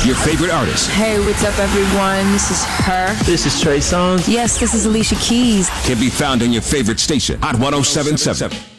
Your favorite artists Hey, what's up, everyone? This is her. This is Trey Songz. Yes, this is Alicia Keys. can be found on your favorite station, Hot 107.7.